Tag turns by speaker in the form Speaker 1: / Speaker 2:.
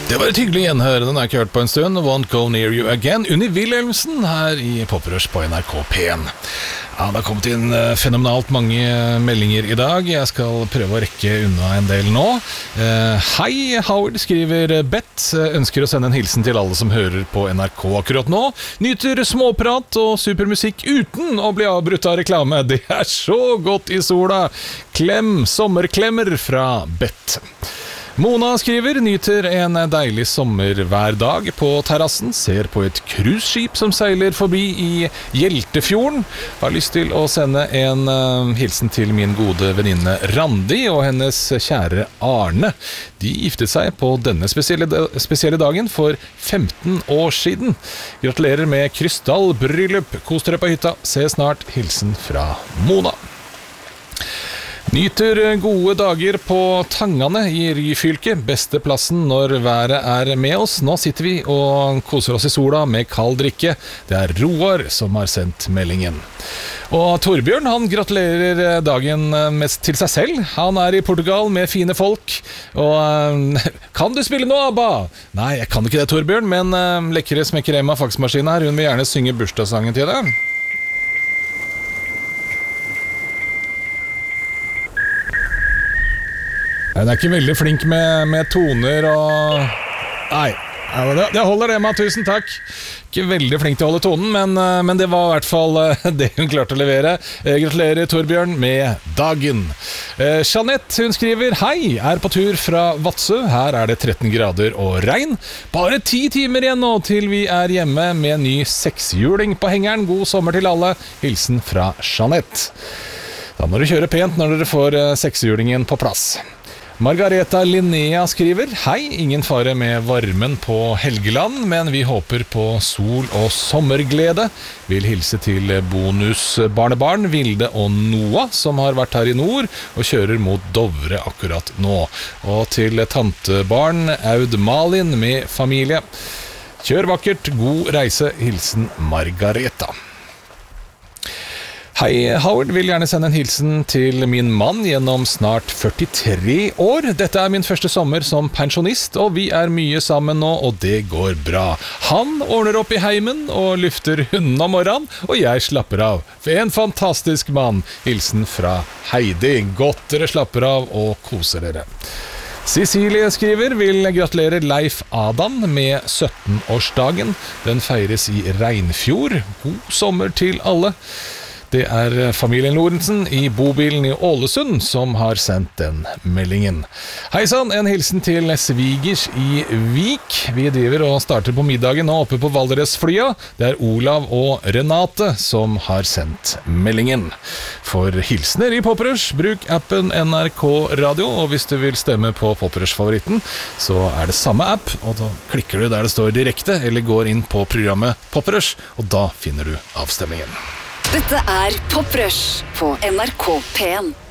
Speaker 1: Det var et hyggelig gjenhør, den har jeg ikke hørt på en stund. Won't Go Near You Again, Unni Wilhelmsen her i Poprush på NRK P1. Ja, det har kommet inn fenomenalt mange meldinger i dag. Jeg skal prøve å rekke unna en del nå. Hei, Howard, skriver Bett. Ønsker å sende en hilsen til alle som hører på NRK akkurat nå. Nyter småprat og supermusikk uten å bli avbrutt av reklame. Det er så godt i sola. Klem, sommerklemmer fra Bett. Mona skriver, nyter en deilig sommer hver dag på terrassen, ser på et cruiseskip som seiler forbi i Hjeltefjorden. Har lyst til å sende en hilsen til min gode venninne Randi og hennes kjære Arne. De giftet seg på denne spesielle dagen for 15 år siden. Gratulerer med krystallbryllup. Kos dere på hytta. Se snart. Hilsen fra Mona. Nyter gode dager på Tangane i Ryfylke, beste plassen når været er med oss. Nå sitter vi og koser oss i sola med kald drikke. Det er Roar som har sendt meldingen. Og Torbjørn, han gratulerer dagen mest til seg selv. Han er i Portugal med fine folk. Og kan du spille noe, Abba? Nei, jeg kan ikke det, Torbjørn, men lekkere smekker Emma faksmaskinen her. Hun vil gjerne synge bursdagssangen til deg. Hun er ikke veldig flink med toner og... Nei, det holder det, Emma, tusen takk. Ikke veldig flink til å holde tonen, men det var i hvert fall det hun klarte å levere. Gratulerer, Torbjørn, med dagen. Jeanette, hun skriver, hei, er på tur fra Vadsø. Her er det 13 grader og regn. Bare 10 timer igjen nå til vi er hjemme med ny 6-hjuling på hengeren. God sommer til alle. Hilsen fra Jeanette. Da må du kjøre pent når dere får 6-hjulingen på plass. Margareta Linnea skriver, hei, ingen fare med varmen på Helgeland, men vi håper på sol og sommerglede. Vil hilse til bonusbarnebarn Vilde og Noah, som har vært her i nord og kjører mot Dovre akkurat nå. Og til tantebarn Aud Malin med familie. Kjør vakkert, god reise, hilsen Margareta. Hei, Howard vil gjerne sende en hilsen til min mann gjennom snart 43 år. Dette er min første sommer som pensjonist, og vi er mye sammen nå, og det går bra. Han ordner opp i heimen og lufter hunden om morgenen, og jeg slapper av. For en fantastisk mann. Hilsen fra Heidi. Godt dere slapper av og koser dere. Cecilie skriver, vil gratulere Leif Adam med 17-årsdagen. Den feires i Reinfjord. God sommer til alle. Det er familien Lorentzen i bobilen i Ålesund som har sendt den meldingen. Hei sann, en hilsen til svigers i Vik. Vi driver og starter på middagen nå oppe på Valdresflya. Det er Olav og Renate som har sendt meldingen. For hilsener i Poprush, bruk appen NRK Radio, og hvis du vil stemme på Poprush-favoritten, så er det samme app, og da klikker du der det står direkte, eller går inn på programmet Poprush, og da finner du avstemmingen.
Speaker 2: Dette er Poprush på NRK P1.